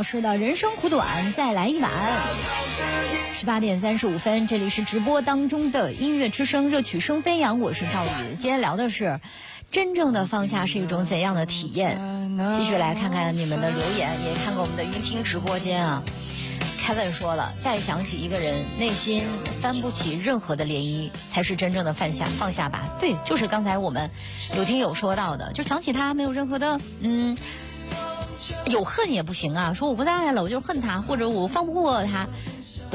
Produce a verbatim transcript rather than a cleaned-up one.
老师的人生苦短，再来一碗。十八点三十五分，这里是直播当中的音乐之声，热曲声飞扬，我是赵宇。今天聊的是真正的放下是一种怎样的体验。继续来看看你们的留言，也看看我们的云听直播间啊。Kevin 说了，再想起一个人，内心翻不起任何的涟漪，才是真正的放下放下吧。对，就是刚才我们有听友说到的，就想起他没有任何的嗯，有恨也不行啊，说我不在了，我就恨他，或者我放不过他，